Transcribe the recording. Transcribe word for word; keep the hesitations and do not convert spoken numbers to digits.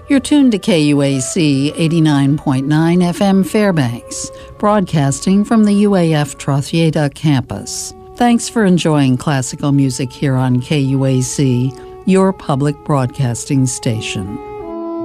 You're tuned to K U A C eighty-nine point nine F M Fairbanks, broadcasting from the U A F Trothieta campus. Thanks for enjoying classical music here on K U A C, your public broadcasting station.